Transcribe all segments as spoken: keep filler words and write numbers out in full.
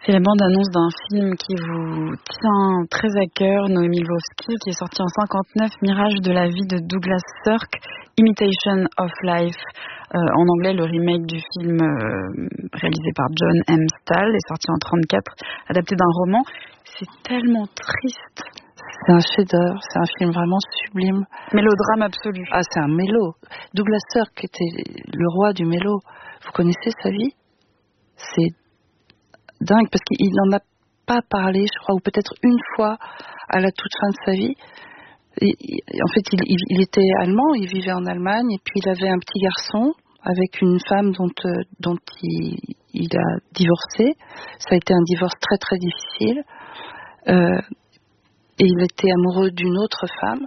C'est la bande-annonce d'un film qui vous tient très à cœur, Noémie Lvovsky, qui est sorti en cinquante-neuf, Mirage de la vie de Douglas Sirk, Imitation of Life. Euh, en anglais, le remake du film euh, réalisé par John M. Stahl est sorti en trente-quatre, adapté d'un roman. C'est tellement triste. C'est un chef-d'œuvre, c'est un film vraiment sublime. Mélodrame absolu. Ah, c'est un mélo. Douglas Sirk était le roi du mélo. Vous connaissez sa vie ? C'est dingue, parce qu'il n'en a pas parlé, je crois, ou peut-être une fois à la toute fin de sa vie. Et, en fait, il, il, il était allemand, il vivait en Allemagne, et puis il avait un petit garçon avec une femme dont, euh, dont il, il a divorcé. Ça a été un divorce très très difficile. Euh, et il était amoureux d'une autre femme.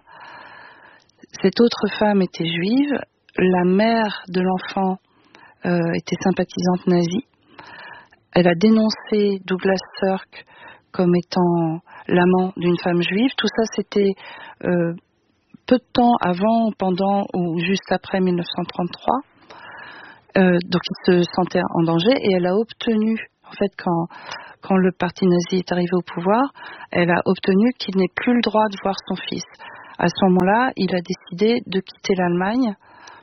Cette autre femme était juive. La mère de l'enfant euh, était sympathisante nazie. Elle a dénoncé Douglas Sirk comme étant l'amant d'une femme juive. Tout ça, c'était euh, peu de temps avant, pendant ou juste après mille neuf cent trente-trois. Euh, donc il se sentait en danger et elle a obtenu, en fait, quand, quand le parti nazi est arrivé au pouvoir, elle a obtenu qu'il n'ait plus le droit de voir son fils. À ce moment-là, il a décidé de quitter l'Allemagne.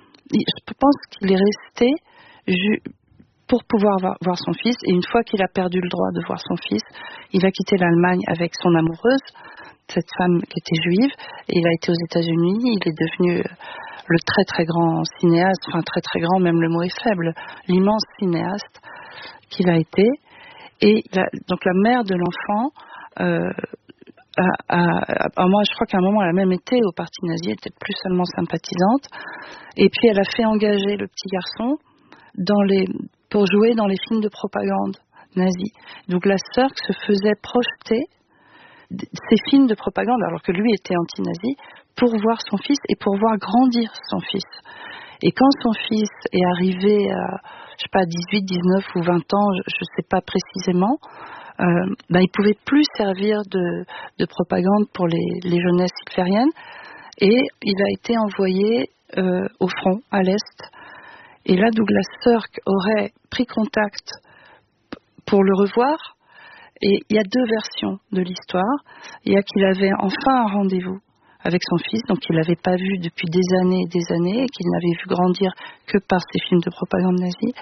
Je pense qu'il est resté ju- pour pouvoir voir son fils, et une fois qu'il a perdu le droit de voir son fils, il a quitté l'Allemagne avec son amoureuse, cette femme qui était juive, et il a été aux États-Unis. Il est devenu le très très grand cinéaste, enfin très très grand, même le mot est faible, l'immense cinéaste qu'il a été. Et la, donc la mère de l'enfant, euh, a, a, a, moi je crois qu'à un moment elle a même été au parti nazi, elle était plus seulement sympathisante, et puis elle a fait engager le petit garçon dans les, pour jouer dans les films de propagande nazie. Douglas Sirk se faisait projeter ces films de propagande, alors que lui était anti-nazi, pour voir son fils et pour voir grandir son fils. Et quand son fils est arrivé à, je sais pas, dix-huit, dix-neuf ou vingt ans, je ne sais pas précisément, euh, ben, il ne pouvait plus servir de, de propagande pour les, les jeunesses hitlériennes, et il a été envoyé euh, au front, à l'Est. Et là, Douglas Sirk aurait pris contact pour le revoir. Et il y a deux versions de l'histoire. Il y a qu'il avait enfin un rendez-vous avec son fils, donc qu'il n'avait pas vu depuis des années et des années, et qu'il n'avait vu grandir que par ses films de propagande nazie.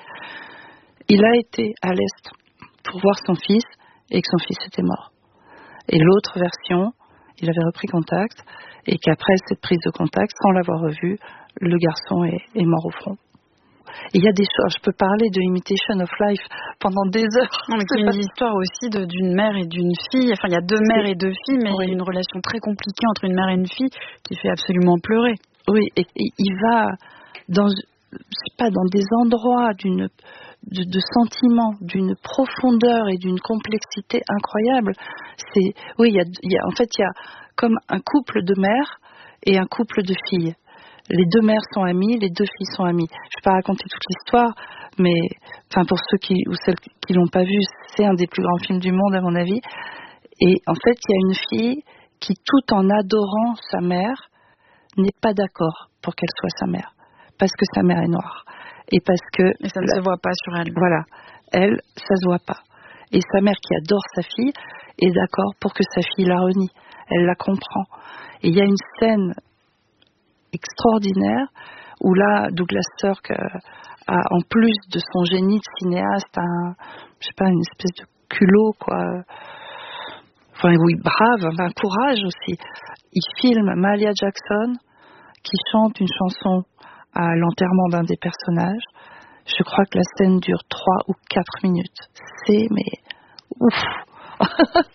Il a été à l'Est pour voir son fils, et que son fils était mort. Et l'autre version, il avait repris contact, et qu'après cette prise de contact, sans l'avoir revu, le garçon est, est mort au front. Il y a des choses, je peux parler de Imitation of Life pendant des heures. Non, mais c'est une histoire aussi de, d'une mère et d'une fille. Enfin, il y a deux mères et deux filles, mais oui. Il y a une relation très compliquée entre une mère et une fille qui fait absolument pleurer. Oui, et, et il va dans, je sais pas, dans des endroits d'une, de, de sentiments, d'une profondeur et d'une complexité incroyable. C'est, oui, il y a, il y a, en fait, il y a comme un couple de mères et un couple de filles. Les deux mères sont amies, les deux filles sont amies. Je ne vais pas raconter toute l'histoire, mais enfin pour ceux qui ou celles qui l'ont pas vu, c'est un des plus grands films du monde à mon avis. Et en fait, il y a une fille qui, tout en adorant sa mère, n'est pas d'accord pour qu'elle soit sa mère, parce que sa mère est noire et parce que et ça ne la, se voit pas sur elle. Voilà, elle, ça se voit pas. Et sa mère qui adore sa fille est d'accord pour que sa fille la renie. Elle la comprend. Et il y a une scène extraordinaire où là Douglas Sirk a, en plus de son génie de cinéaste, un, je sais pas, une espèce de culot quoi, enfin oui, brave, un courage aussi. Il filme Mahalia Jackson qui chante une chanson à l'enterrement d'un des personnages. Je crois que la scène dure trois ou quatre minutes. C'est mais ouf.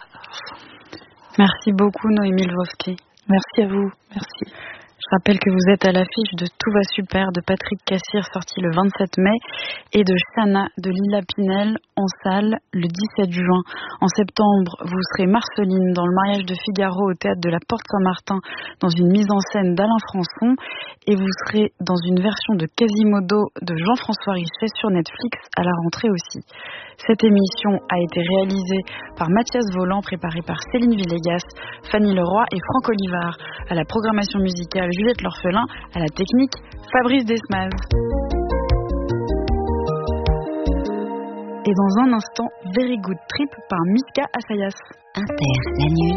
Merci beaucoup Noémie Lvovsky. Merci à vous, merci. Je rappelle que vous êtes à l'affiche de Tout va super de Patrick Cassir, sorti le vingt-sept mai, et de Chana de Lila Pinel en salle le dix-sept juin. En septembre, vous serez Marceline dans Le mariage de Figaro au théâtre de la Porte Saint-Martin dans une mise en scène d'Alain Françon, et vous serez dans une version de Quasimodo de Jean-François Richet sur Netflix à la rentrée aussi. Cette émission a été réalisée par Mathias Voland, préparée par Céline Villegas, Fanny Leroy et Franck Olivard. À la programmation musicale, Juliette L'Orphelin, à la technique, Fabrice Desmaz. Et dans un instant, Very Good Trip par Miska Assayas. Inter, la nuit.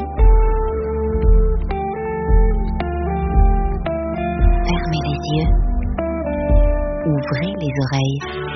Fermez les yeux. Ouvrez les oreilles.